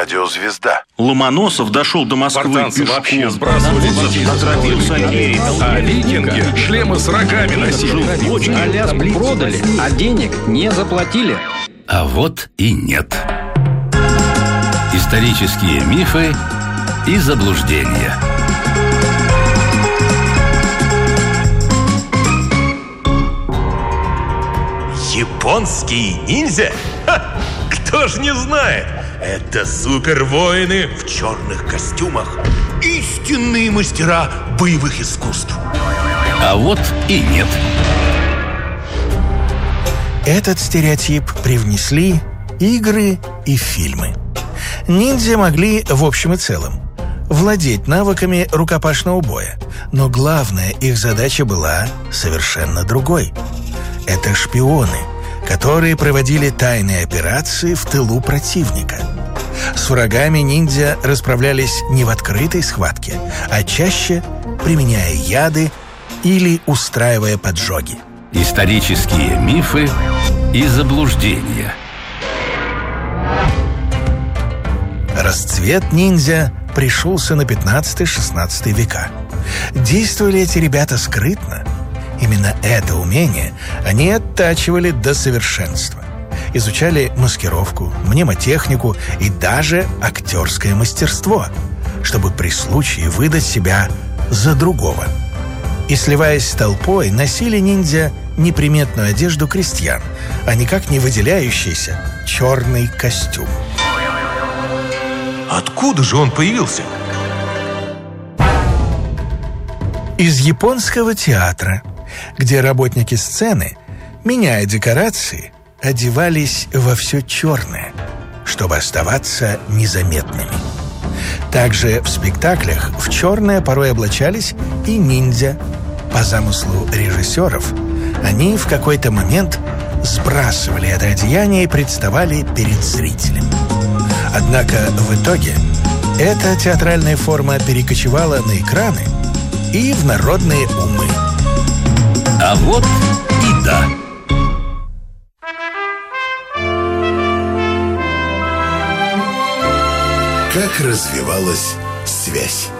радиозвезда. Ломоносов дошел до Москвы Спартанцы пешком. вообще сбрасывали детей. А викинги шлемы с рогами носили. Аляску продали, а денег не заплатили. А вот и нет. Исторические мифы и заблуждения. Японские ниндзя? Ха! Кто ж не знает? Это супервоины в черных костюмах. Истинные мастера боевых искусств. А вот и нет. Этот стереотип привнесли игры и фильмы. Ниндзя могли, в общем и целом, владеть навыками рукопашного боя, но главная их задача была совершенно другой. Это шпионы, которые проводили тайные операции в тылу противника. С врагами ниндзя расправлялись не в открытой схватке, а чаще применяя яды или устраивая поджоги. Исторические мифы и заблуждения. Расцвет ниндзя пришелся на 15-16 века. Действовали эти ребята скрытно. Именно это умение они оттачивали до совершенства. Изучали маскировку, мнемотехнику и даже актерское мастерство, чтобы при случае выдать себя за другого. И, сливаясь с толпой, носили ниндзя неприметную одежду крестьян, а никак не выделяющийся черный костюм. Откуда же он появился? Из японского театра, где работники сцены, меняя декорации, одевались во все черное, чтобы оставаться незаметными. Также в спектаклях в черное порой облачались и ниндзя. По замыслу режиссеров, они в какой-то момент сбрасывали это одеяние и представали перед зрителем. Однако в итоге эта театральная форма перекочевала на экраны и в народные умы. А вот и да. Как развивалась связь?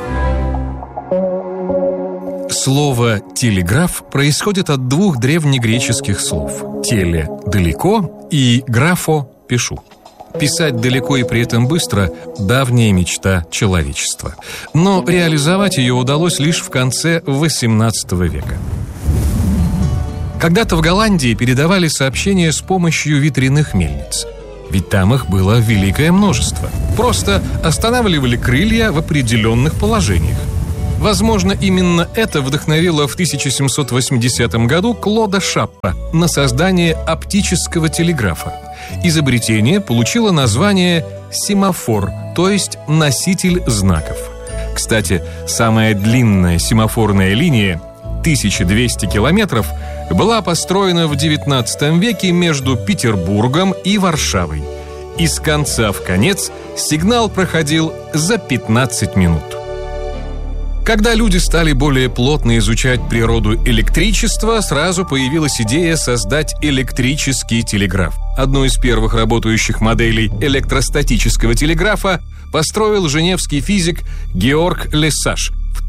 Слово «телеграф» происходит от двух древнегреческих слов «теле» — «далеко» и «графо» — «пишу». Писать далеко и при этом быстро – давняя мечта человечества. Но реализовать ее удалось лишь в конце XVIII века. Когда-то в Голландии передавали сообщения с помощью ветряных мельниц. Ведь там их было великое множество. Просто останавливали крылья в определенных положениях. Возможно, именно это вдохновило в 1780 году Клода Шаппа на создание оптического телеграфа. Изобретение получило название семафор, то есть носитель знаков. Кстати, самая длинная семафорная линия, 1200 километров, была построена в XIX веке между Петербургом и Варшавой. Из конца в конец сигнал проходил за 15 минут. Когда люди стали более плотно изучать природу электричества, сразу появилась идея создать электрический телеграф. Одну из первых работающих моделей электростатического телеграфа построил женевский физик Георг Лесаж в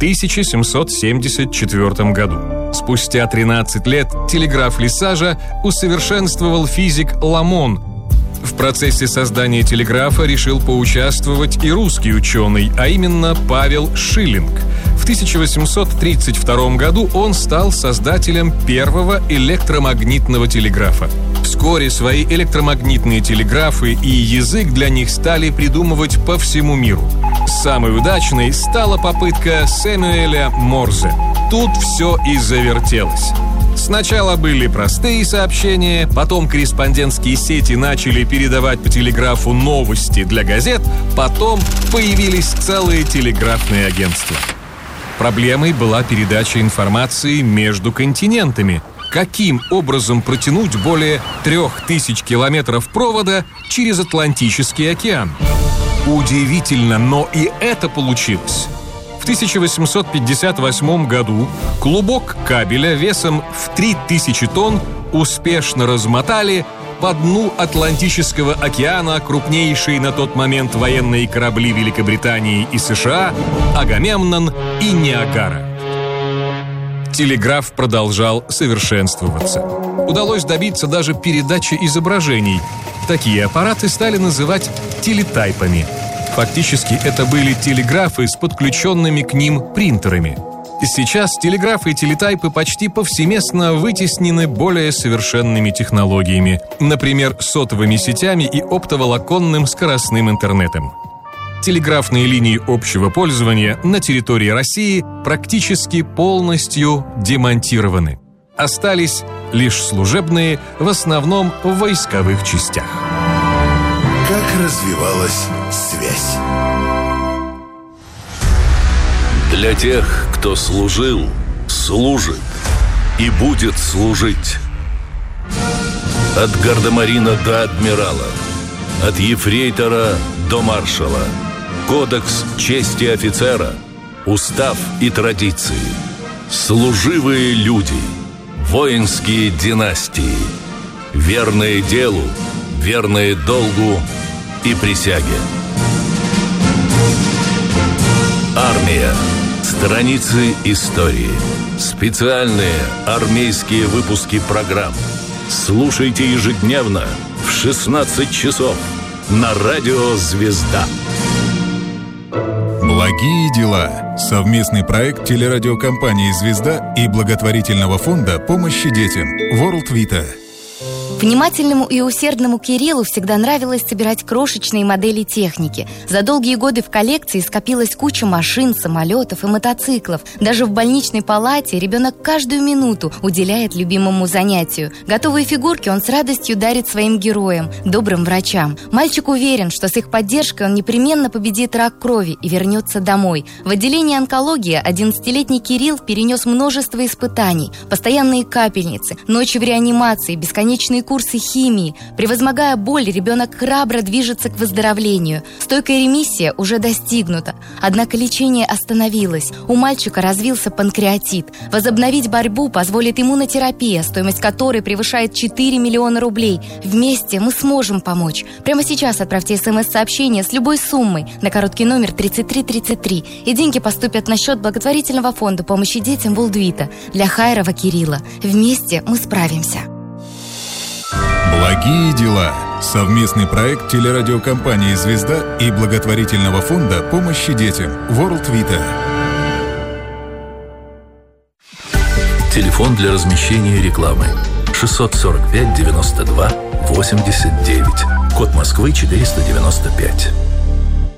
1774 году. Спустя 13 лет телеграф Лесажа усовершенствовал физик Ламон. В процессе создания телеграфа решил поучаствовать и русский ученый, а именно Павел Шиллинг. В 1832 году он стал создателем первого электромагнитного телеграфа. Вскоре свои электромагнитные телеграфы и язык для них стали придумывать по всему миру. Самой удачной стала попытка Сэмюэля Морзе. Тут все и завертелось. Сначала были простые сообщения, потом корреспондентские сети начали передавать по телеграфу новости для газет, потом появились целые телеграфные агентства. Проблемой была передача информации между континентами. Каким образом протянуть более 3000 километров провода через Атлантический океан? Удивительно, но и это получилось. В 1858 году клубок кабеля весом в 3000 тонн успешно размотали по дну Атлантического океана крупнейшие на тот момент военные корабли Великобритании и США «Агамемнон» и «Ниагара». Телеграф продолжал совершенствоваться. Удалось добиться даже передачи изображений. Такие аппараты стали называть телетайпами. Фактически это были телеграфы с подключенными к ним принтерами. Сейчас телеграфы и телетайпы почти повсеместно вытеснены более совершенными технологиями, например, сотовыми сетями и оптоволоконным скоростным интернетом. Телеграфные линии общего пользования на территории России практически полностью демонтированы. Остались лишь служебные, в основном в войсковых частях. Как развивалась связь? Для тех, кто служил, служит и будет служить. От гардемарина до адмирала, от ефрейтора до маршала. Кодекс чести офицера, устав и традиции. Служивые люди, воинские династии. Верные делу, верные долгу и присяге. Армия. Страницы истории. Специальные армейские выпуски программ. Слушайте ежедневно в 16 часов на радио «Звезда». Благие дела. Совместный проект телерадиокомпании «Звезда» и благотворительного фонда помощи детям World Vita. Внимательному и усердному Кириллу всегда нравилось собирать крошечные модели техники. За долгие годы в коллекции скопилась куча машин, самолетов и мотоциклов. Даже в больничной палате ребенок каждую минуту уделяет любимому занятию. Готовые фигурки он с радостью дарит своим героям, добрым врачам. Мальчик уверен, что с их поддержкой он непременно победит рак крови и вернется домой. В отделении онкологии 11-летний Кирилл перенес множество испытаний. Постоянные капельницы, ночи в реанимации, бесконечные курсы химии. Превозмогая боль, ребенок храбро движется к выздоровлению. Стойкая ремиссия уже достигнута. Однако лечение остановилось. У мальчика развился панкреатит. Возобновить борьбу позволит иммунотерапия, стоимость которой превышает 4 миллиона рублей. Вместе мы сможем помочь. Прямо сейчас отправьте СМС-сообщение с любой суммой на короткий номер 3333, и деньги поступят на счет благотворительного фонда помощи детям World Vita для Хайрова Кирилла. Вместе мы справимся. Благие дела. Совместный проект телерадиокомпании «Звезда» и благотворительного фонда помощи детям World Vita. Телефон для размещения рекламы 645 92 89. Код Москвы 495.